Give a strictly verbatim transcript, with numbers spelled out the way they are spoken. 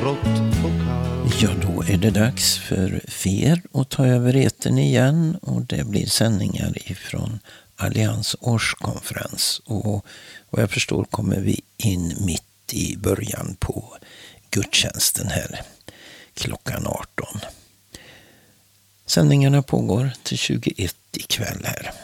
grått och kallt. Ja, då är det dags för F E R att ta över etern igen, och det blir sändningar ifrån Allians årskonferens, och vad jag förstår kommer vi in mitt i början på gudstjänsten här klockan arton. Sändningarna pågår till tjugoett ikväll här.